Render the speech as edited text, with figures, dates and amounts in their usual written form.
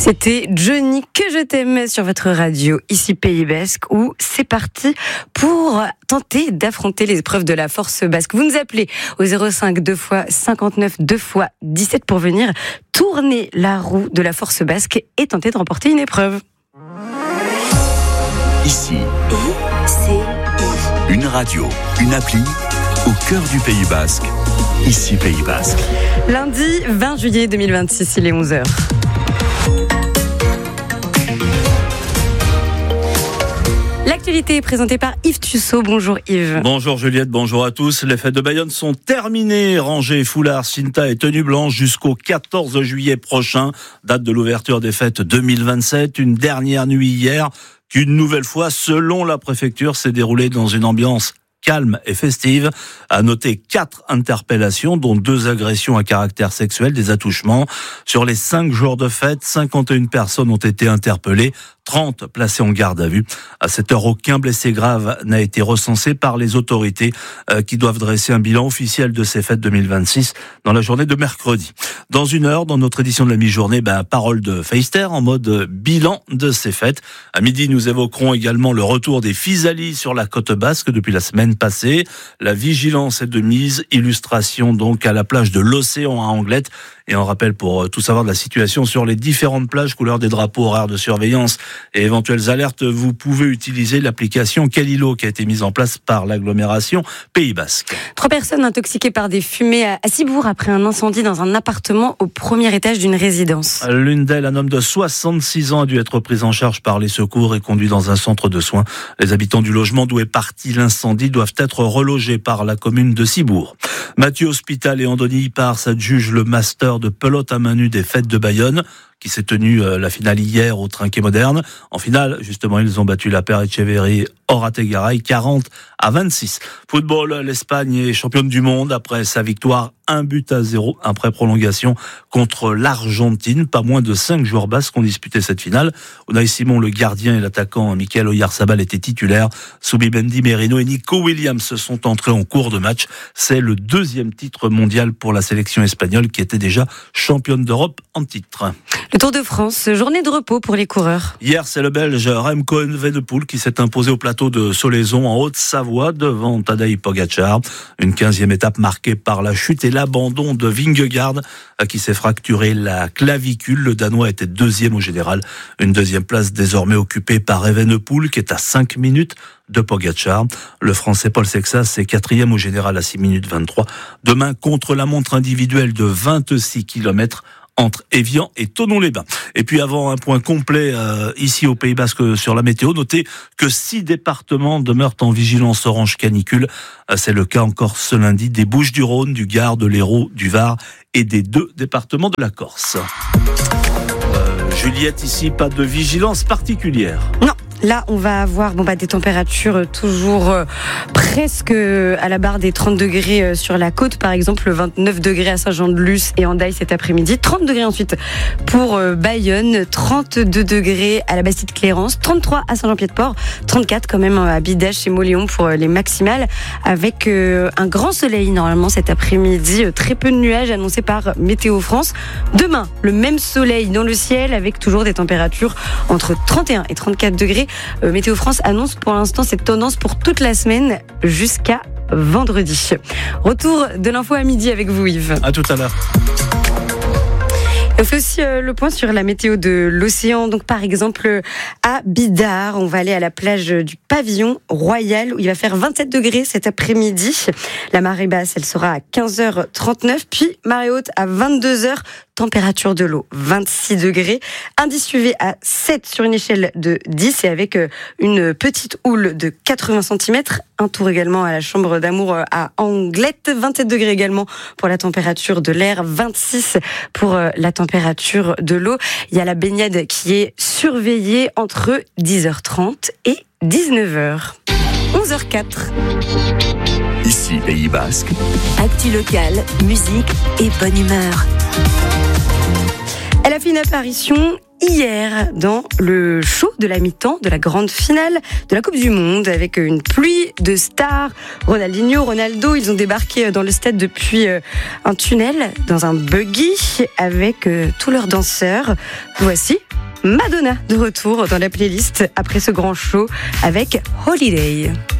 C'était Johnny que je t'aime sur votre radio, ici Pays Basque, où c'est parti pour tenter d'affronter les épreuves de la force basque. Vous nous appelez au 05 2 x 59 2 x 17 pour venir tourner la roue de la force basque et tenter de remporter une épreuve. Ici, une radio, une appli, au cœur du Pays Basque. Ici Pays Basque. Lundi 20 juillet 2026, il est 11h. L'actualité est présentée par Yves Tussaud. Bonjour Yves. Bonjour Juliette, bonjour à tous. Les fêtes de Bayonne sont terminées. Rangées, foulards, cinta et tenues blanches jusqu'au 14 juillet prochain. Date de l'ouverture des fêtes 2027. Une dernière nuit hier qui, une nouvelle fois, selon la préfecture, s'est déroulée dans une ambiance calme et festive. À noter 4 interpellations, dont 2 agressions à caractère sexuel, des attouchements. Sur les 5 jours de fête, 51 personnes ont été interpellées, 30 placées en garde à vue. À cette heure, aucun blessé grave n'a été recensé par les autorités qui doivent dresser un bilan officiel de ces fêtes 2026 dans la journée de mercredi. Dans une heure, dans notre édition de la mi-journée, parole de Feister en mode bilan de ces fêtes. À midi, nous évoquerons également le retour des physalis sur la côte basque depuis la semaine passée. La vigilance est de mise. Illustration donc à la plage de l'Océan à Anglette. Et on rappelle pour tout savoir de la situation sur les différentes plages, couleur des drapeaux, horaires de surveillance et éventuelles alertes, vous pouvez utiliser l'application Kalilo qui a été mise en place par l'agglomération Pays Basque. 3 personnes intoxiquées par des fumées à Cibourg après un incendie dans un appartement au premier étage d'une résidence. L'une d'elles, un homme de 66 ans, a dû être pris en charge par les secours et conduit dans un centre de soins. Les habitants du logement d'où est parti l'incendie doivent être relogés par la commune de Cibourg. Mathieu Hospital et Andoni Ipars adjugent le master de pelote à main nue des fêtes de Bayonne, qui s'est tenue la finale hier au Trinquet Moderne. En finale, justement, ils ont battu la paire Etcheverry Orategaraï 40-26. Football, l'Espagne est championne du monde après sa victoire 1-0 après prolongation contre l'Argentine. Pas moins de 5 joueurs basques ont disputé cette finale. Unai Simon, le gardien, et l'attaquant Michael Oyarzabal étaient titulaires. Soubimendi Merino et Nico Williams se sont entrés en cours de match. C'est le 2e titre mondial pour la sélection espagnole qui était déjà championne d'Europe en titre. Le Tour de France, journée de repos pour les coureurs. Hier, c'est le Belge Remco Evenepoel qui s'est imposé au plateau de Solaizon en Haute-Savoie devant Tadej Pogačar. Une 15e étape marquée par la chute et l'abandon de Vingegaard qui s'est fracturé la clavicule. Le Danois était 2e au général. Une 2e place désormais occupée par Evenepoel qui est à 5 minutes de Pogačar. Le Français Paul Sexas est 4e au général à 6 minutes 23. Demain, contre la montre individuelle de 26 km entre Évian et Thonon-les-Bains. Et puis avant un point complet ici au Pays Basque sur la météo, notez que 6 départements demeurent en vigilance orange canicule. C'est le cas encore ce lundi des Bouches-du-Rhône, du Gard, de l'Hérault, du Var et des 2 départements de la Corse. Juliette, ici, pas de vigilance particulière. Non. Là, on va avoir des températures toujours presque à la barre des 30 degrés sur la côte. Par exemple, 29 degrés à Saint-Jean-de-Luz et Hendaye cet après-midi. 30 degrés ensuite pour Bayonne. 32 degrés à la Bastide-Clérance. 33 à Saint-Jean-Pied-de-Port. 34 quand même à Bidache et Mauléon pour les maximales. Avec un grand soleil normalement cet après-midi. Très peu de nuages annoncés par Météo France. Demain, le même soleil dans le ciel avec toujours des températures entre 31 et 34 degrés. Météo France annonce pour l'instant cette tendance pour toute la semaine jusqu'à vendredi. Retour de l'info à midi avec vous Yves. À tout à l'heure. On fait aussi le point sur la météo de l'océan. Donc, par exemple, à Bidart, on va aller à la plage du Pavillon Royal où il va faire 27 degrés cet après-midi. La marée basse, elle sera à 15h39, puis marée haute à 22h. Température de l'eau, 26 degrés. Indice UV à 7 sur une échelle de 10 et avec une petite houle de 80 cm. Un tour également à la chambre d'amour à Anglette. 27 degrés également pour la température de l'air. 26 pour la température de l'eau. Il y a la baignade qui est surveillée entre 10h30 et 19h. 11h04. Ici Pays Basque. Actu locale, musique et bonne humeur. Elle a fait une apparition hier dans le show de la mi-temps de la grande finale de la Coupe du Monde avec une pluie de stars. Ronaldinho, Ronaldo, ils ont débarqué dans le stade depuis un tunnel dans un buggy avec tous leurs danseurs. Voici Madonna de retour dans la playlist après ce grand show avec Holiday.